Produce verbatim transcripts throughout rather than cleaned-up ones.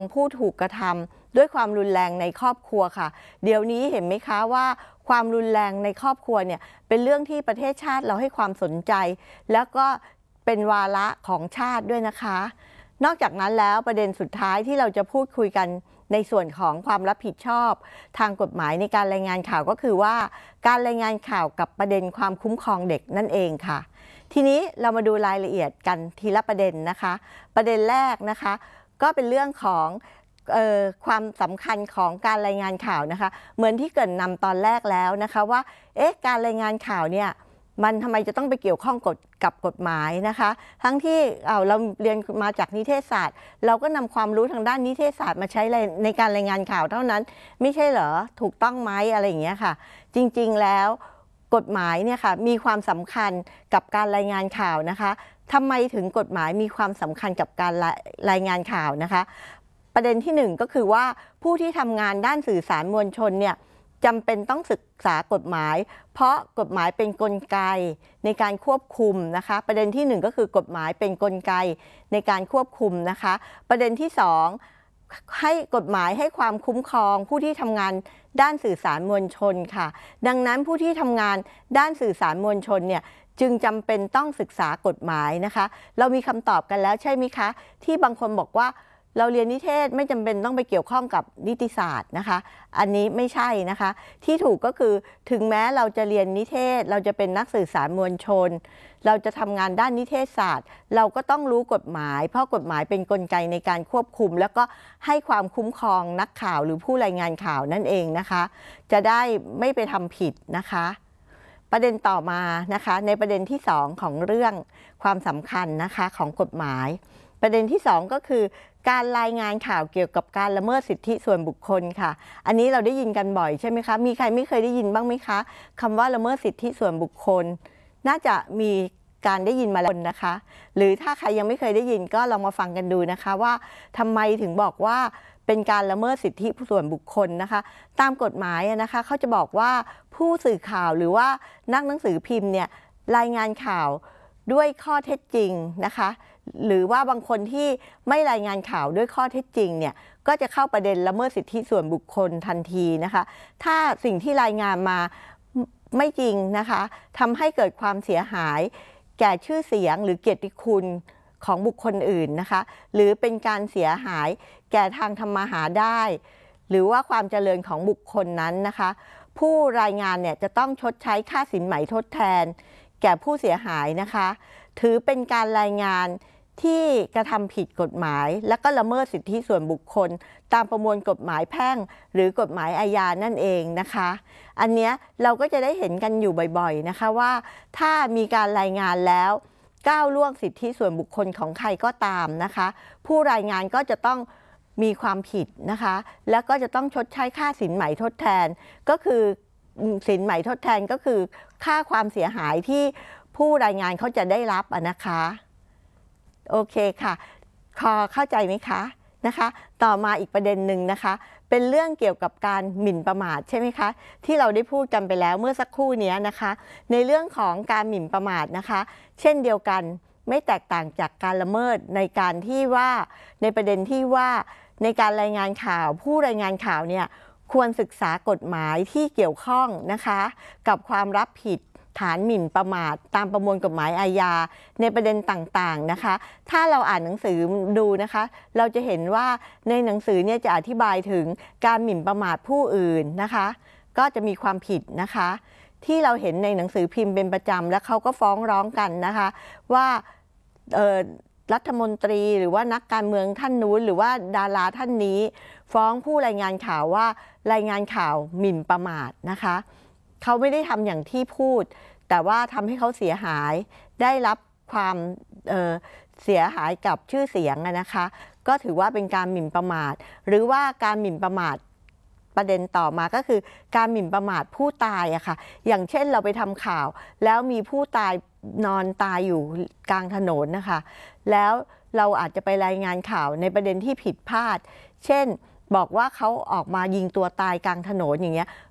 ผู้ถูกกระทำด้วยความรุนแรงในครอบครัวค่ะเดี๋ยวนี้เห็นไหมคะว่าความรุนแรงในครอบครัวเนี่ยเป็นเรื่องที่ประเทศชาติเราให้ความสนใจแล้วก็เป็นวาระของชาติด้วยนะคะนอกจากนั้นแล้วประเด็นสุดท้ายที่เราจะพูดคุยกันในส่วนของความรับผิดชอบทางกฎหมายในการรายงานข่าวก็คือว่าการรายงานข่าวกับประเด็นความคุ้มครองเด็กนั่นเองค่ะทีนี้เรามาดูรายละเอียดกันทีละประเด็นนะคะประเด็นแรกนะคะก็เป็นเรื่องของเอ่อความสำคัญของการรายงานข่าวนะคะเหมือนที่เกริ่นนำตอนแรกแล้วนะคะว่าเอ๊ะการรายงานข่าวเนี่ยมันทำไมจะต้องไปเกี่ยวข้องกับกับกฎหมายนะคะทั้งที่เอาเราเรียนมาจากนิเทศศาสตร์เราก็นำความรู้ทางด้านนิเทศศาสตร์มาใช้ในการรายงานข่าวเท่านั้นไม่ใช่เหรอถูกต้องไหมอะไรอย่างเงี้ยค่ะจริงๆแล้วกฎหมายเนี่ยค่ะมีความสำคัญกับการรายงานข่าวนะคะทำไมถึงกฎหมายมีความสำคัญกับการรายงานข่าวนะคะประเด็นที่หนึ่งก็คือว่าผู้ที่ทำงานด้านสื่อสารมวลชนเนี่ยจำเป็นต้องศึกษากฎหมายเพราะกฎหมายเป็นกลไกในการควบคุมนะคะประเด็นที่หนึ่งก็คือกฎหมายเป็นกลไกในการควบคุมนะคะประเด็นที่สองให้กฎหมายให้ความคุ้มครองผู้ที่ทำงานด้านสื่อสารมวลชนค่ะดังนั้นผู้ที่ทำงานด้านสื่อสารมวลชนเนี่ยจึงจำเป็นต้องศึกษากฎหมายนะคะเรามีคำตอบกันแล้วใช่ไหมคะที่บางคนบอกว่าเราเรียนนิเทศไม่จำเป็นต้องไปเกี่ยวข้องกับนิติศาสตร์นะคะอันนี้ไม่ใช่นะคะที่ถูกก็คือถึงแม้เราจะเรียนนิเทศเราจะเป็นนักสื่อสารมวลชนเราจะทำงานด้านนิเทศศาสตร์เราก็ต้องรู้กฎหมายเพราะกฎหมายเป็นกลไกในการควบคุมแล้วก็ให้ความคุ้มครองนักข่าวหรือผู้รายงานข่าวนั่นเองนะคะจะได้ไม่ไปทำผิดนะคะประเด็นต่อมานะคะในประเด็นที่สองของเรื่องความสำคัญนะคะของกฎหมายประเด็นที่สองก็คือการรายงานข่าวเกี่ยวกับการละเมิดสิทธิส่วนบุคคลค่ะอันนี้เราได้ยินกันบ่อยใช่ไหมคะมีใครไม่เคยได้ยินบ้างไหมคะคำว่าละเมิดสิทธิส่วนบุคคลน่าจะมีการได้ยินมาแล้วนะคะหรือถ้าใครยังไม่เคยได้ยินก็ลองมาฟังกันดูนะคะว่าทำไมถึงบอกว่าเป็นการละเมิดสิทธิส่วนบุคคลนะคะตามกฎหมายนะคะเขาจะบอกว่าผู้สื่อข่าวหรือว่านักหนังสือพิมพ์เนี่ยรายงานข่าวด้วยข้อเท็จจริงนะคะหรือว่าบางคนที่ไม่รายงานข่าวด้วยข้อเท็จจริงเนี่ยก็จะเข้าประเด็นละเมิดสิทธิส่วนบุคคลทันทีนะคะถ้าสิ่งที่รายงานมาไม่จริงนะคะทำให้เกิดความเสียหายแก่ชื่อเสียงหรือเกียรติคุณของบุคคลอื่นนะคะหรือเป็นการเสียหายแก่ทางทำมาหาได้หรือว่าความเจริญของบุคคลนั้นนะคะผู้รายงานเนี่ยจะต้องชดใช้ค่าสินไหมทดแทนแก่ผู้เสียหายนะคะถือเป็นการรายงานที่กระทำผิดกฎหมายและก็ละเมิดสิทธิส่วนบุคคลตามประมวลกฎหมายแพ่งหรือกฎหมายอาญานั่นเองนะคะอันเนี้ยเราก็จะได้เห็นกันอยู่บ่อยๆนะคะว่าถ้ามีการรายงานแล้วก้าวล่วงสิทธิส่วนบุคคลของใครก็ตามนะคะผู้รายงานก็จะต้องมีความผิดนะคะแล้วก็จะต้องชดใช้ค่าสินไหมทดแทนก็คือสินไหมทดแทนก็คือค่าความเสียหายที่ผู้รายงานเขาจะได้รับนะคะโอเคค่ะพอเข้าใจไหมคะนะคะต่อมาอีกประเด็นหนึ่งนะคะเป็นเรื่องเกี่ยวกับการหมิ่นประมาทใช่ไหมคะที่เราได้พูดกันไปแล้วเมื่อสักครู่นี้นะคะในเรื่องของการหมิ่นประมาทนะคะเช่นเดียวกันไม่แตกต่างจากการละเมิดในการที่ว่าในประเด็นที่ว่าในการรายงานข่าวผู้รายงานข่าวเนี่ยควรศึกษากฎหมายที่เกี่ยวข้องนะคะกับความรับผิดฐานหมิ่นประมาทตามประมวลกฎหมายอาญาในประเด็นต่างๆนะคะถ้าเราอ่านหนังสือดูนะคะเราจะเห็นว่าในหนังสือเนี่ยจะอธิบายถึงการหมิ่นประมาทผู้อื่นนะคะก็จะมีความผิดนะคะที่เราเห็นในหนังสือพิมพ์เป็นประจำและเขาก็ฟ้องร้องกันนะคะว่ารัฐมนตรีหรือว่านักการเมืองท่านนู้นหรือว่าดาราท่านนี้ฟ้องผู้รายงานข่าวว่ารายงานข่าวหมิ่นประมาทนะคะเขาไม่ได้ทำอย่างที่พูดแต่ว่าทำให้เขาเสียหายได้รับความเอ่อเสียหายกับชื่อเสียงนะคะก็ถือว่าเป็นการหมิ่นประมาทหรือว่าการหมิ่นประมาทประเด็นต่อมาก็คือการหมิ่นประมาทผู้ตายอะค่ะอย่างเช่นเราไปทำข่าวแล้วมีผู้ตายนอนตายอยู่กลางถนนนะคะแล้วเราอาจจะไปรายงานข่าวในประเด็นที่ผิดพลาดเช่นบอกว่าเขาออกมายิงตัวตายกลางถนนอย่างเงี้ย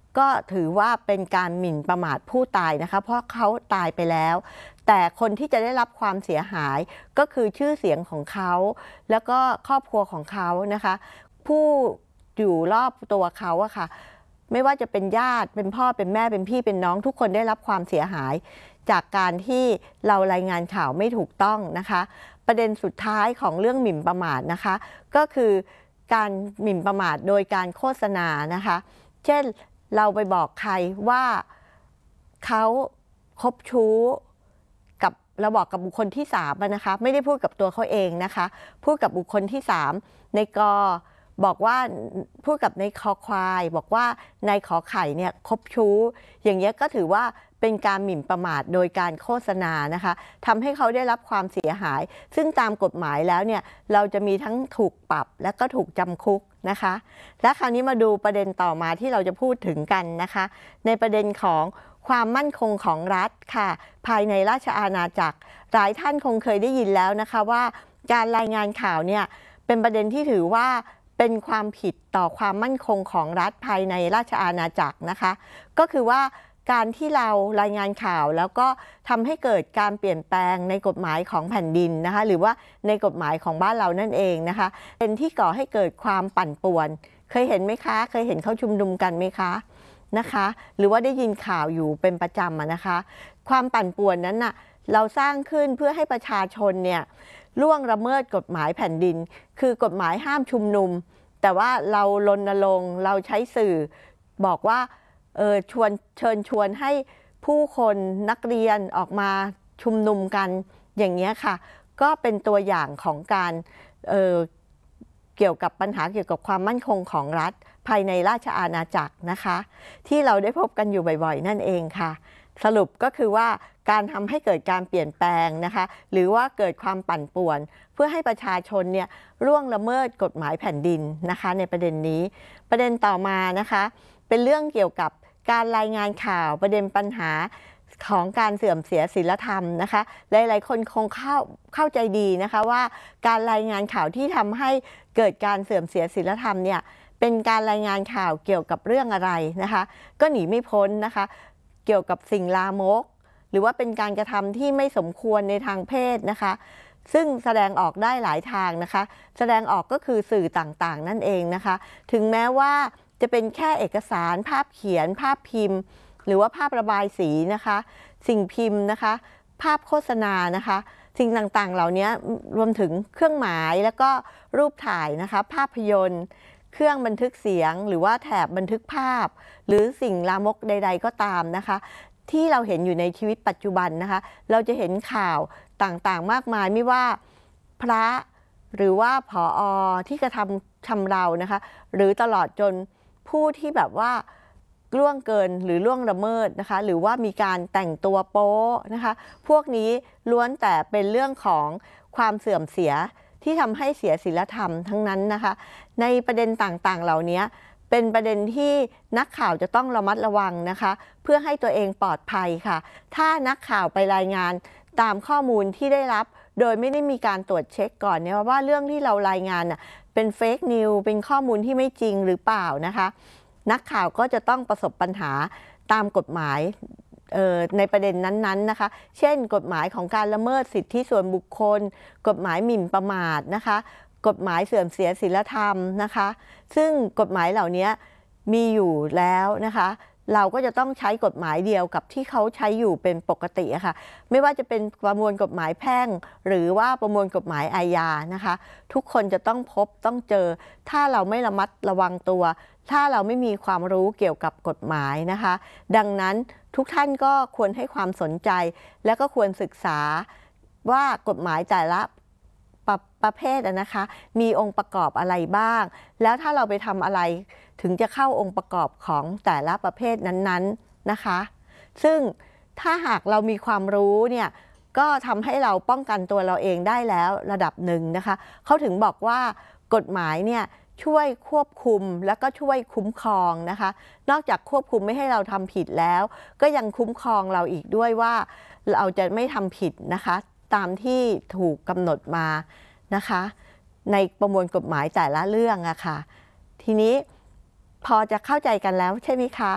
ก็ถือว่าเป็นการหมิ่นประมาทผู้ตายนะคะเพราะเขาตายไปแล้วแต่คนที่จะได้รับความเสียหายก็คือชื่อเสียงของเขาแล้วก็ครอบครัวของเขานะคะผู้อยู่รอบตัวเขาอะค่ะไม่ว่าจะเป็นญาติเป็นพ่อเป็นแม่เป็นพี่เป็นน้องทุกคนได้รับความเสียหายจากการที่เรารายงานข่าวไม่ถูกต้องนะคะประเด็นสุดท้ายของเรื่องหมิ่นประมาทนะคะก็คือการหมิ่นประมาทโดยการโฆษณานะคะเช่นเราไปบอกใครว่าเขาคบชู้กับเราบอกกับบุคคลที่สามนะคะไม่ได้พูดกับตัวเขาเองนะคะพูดกับบุคคลที่สามในกอบอกว่าพูดกับในคอควายบอกว่าในขอไข่เนี่ยคบชู้อย่างเงี้ยก็ถือว่าเป็นการหมิ่นประมาทโดยการโฆษณานะคะทำให้เขาได้รับความเสียหายซึ่งตามกฎหมายแล้วเนี่ยเราจะมีทั้งถูกปรับและก็ถูกจำคุกนะคะและคราวนี้มาดูประเด็นต่อมาที่เราจะพูดถึงกันนะคะในประเด็นของความมั่นคงของรัฐค่ะภายในราชอาณาจักรหลายท่านคงเคยได้ยินแล้วนะคะว่าการรายงานข่าวเนี่ยเป็นประเด็นที่ถือว่าเป็นความผิดต่อความมั่นคงของรัฐภายในราชอาณาจักรนะคะก็คือว่าการที่เรารายงานข่าวแล้วก็ทำให้เกิดการเปลี่ยนแปลงในกฎหมายของแผ่นดินนะคะหรือว่าในกฎหมายของบ้านเรานั่นเองนะคะเป็นที่ก่อให้เกิดความปั่นป่วนเคยเห็นไหมคะเคยเห็นเขาชุมนุมกันไหมคะนะคะหรือว่าได้ยินข่าวอยู่เป็นประจำนะคะความปั่นป่วนนั้นน่ะเราสร้างขึ้นเพื่อให้ประชาชนเนี่ยล่วงละเมิดกฎหมายแผ่นดินคือกฎหมายห้ามชุมนุมแต่ว่าเรารณรงค์เราใช้สื่อบอกว่าเออชวนเชิญชวนให้ผู้คนนักเรียนออกมาชุมนุมกันอย่างนี้ค่ะก็เป็นตัวอย่างของการเออเกี่ยวกับปัญหาเกี่ยวกับความมั่นคงของรัฐภายในราชอาณาจักรนะคะที่เราได้พบกันอยู่บ่อยๆนั่นเองค่ะสรุปก็คือว่าการทำให้เกิดการเปลี่ยนแปลงนะคะหรือว่าเกิดความปั่นป่วนเพื่อให้ประชาชนเนี่ยล่วงละเมิดกฎหมายแผ่นดินนะคะในประเด็นนี้ประเด็นต่อมานะคะเป็นเรื่องเกี่ยวกับการรายงานข่าวประเด็นปัญหาของการเสื่อมเสียศีลธรรมนะคะหลายๆคนคงเข้าเข้าใจดีนะคะว่าการรายงานข่าวที่ทำให้เกิดการเสื่อมเสียศีลธรรมเนี่ยเป็นการรายงานข่าวเกี่ยวกับเรื่องอะไรนะคะก็หนีไม่พ้นนะคะเกี่ยวกับสิ่งลามกหรือว่าเป็นการกระทำที่ไม่สมควรในทางเพศนะคะซึ่งแสดงออกได้หลายทางนะคะแสดงออกก็คือสื่อต่างๆนั่นเองนะคะถึงแม้ว่าจะเป็นแค่เอกสารภาพเขียนภาพพิมพ์หรือว่าภาพระบายสีนะคะสิ่งพิมพ์นะคะภาพโฆษณานะคะสิ่งต่างๆเหล่านี้รวมถึงเครื่องหมายแล้วก็รูปถ่ายนะคะภาพยนตร์เครื่องบันทึกเสียงหรือว่าแถบบันทึกภาพหรือสิ่งลามกใดๆก็ตามนะคะที่เราเห็นอยู่ในชีวิตปัจจุบันนะคะเราจะเห็นข่าวต่างๆมากมายไม่ว่าพระหรือว่าผอ.ที่กระทำชำเรานะคะหรือตลอดจนผู้ที่แบบว่าล่วงเกินหรือล่วงละเมิดนะคะหรือว่ามีการแต่งตัวโป๊นะคะพวกนี้ล้วนแต่เป็นเรื่องของความเสื่อมเสียที่ทำให้เสียศีลธรรมทั้งนั้นนะคะในประเด็นต่างๆเหล่านี้เป็นประเด็นที่นักข่าวจะต้องระมัดระวังนะคะเพื่อให้ตัวเองปลอดภัยค่ะถ้านักข่าวไปรายงานตามข้อมูลที่ได้รับโดยไม่ได้มีการตรวจเช็คก่อนเนี่ยว่าเรื่องที่เรารายงานน่ะเป็นเฟกนิวเป็นข้อมูลที่ไม่จริงหรือเปล่านะคะนักข่าวก็จะต้องประสบปัญหาตามกฎหมายในประเด็นนั้นๆนะคะเช่นกฎหมายของการละเมิดสิทธิส่วนบุคคลกฎหมายหมิ่นประมาทนะคะกฎหมายเสื่อมเสียศีลธรรมนะคะซึ่งกฎหมายเหล่านี้มีอยู่แล้วนะคะเราก็จะต้องใช้กฎหมายเดียวกับที่เขาใช้อยู่เป็นปกติอะค่ะไม่ว่าจะเป็นประมวลกฎหมายแพ่งหรือว่าประมวลกฎหมายอาญานะคะทุกคนจะต้องพบต้องเจอถ้าเราไม่ระมัดระวังตัวถ้าเราไม่มีความรู้เกี่ยวกับกฎหมายนะคะดังนั้นทุกท่านก็ควรให้ความสนใจและก็ควรศึกษาว่ากฎหมายแต่ละประประเภทนะคะมีองค์ประกอบอะไรบ้างแล้วถ้าเราไปทำอะไรถึงจะเข้าองค์ประกอบของแต่ละประเภทนั้นๆนะคะซึ่งถ้าหากเรามีความรู้เนี่ยก็ทำให้เราป้องกันตัวเราเองได้แล้วระดับหนึ่งนะคะเขาถึงบอกว่ากฎหมายเนี่ยช่วยควบคุมแล้วก็ช่วยคุ้มครองนะคะนอกจากควบคุมไม่ให้เราทำผิดแล้วก็ยังคุ้มครองเราอีกด้วยว่าเราจะไม่ทำผิดนะคะตามที่ถูกกำหนดมานะคะในประมวลกฎหมายแต่ละเรื่องอะค่ะทีนี้พอจะเข้าใจกันแล้วใช่ไหมคะ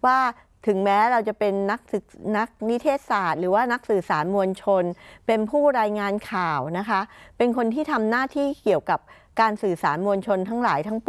ว่าถึงแม้เราจะเป็นนักศึกนักนิเทศศาสตร์หรือว่านักสื่อสารมวลชนเป็นผู้รายงานข่าวนะคะเป็นคนที่ทำหน้าที่เกี่ยวกับการสื่อสารมวลชนทั้งหลายทั้งปวง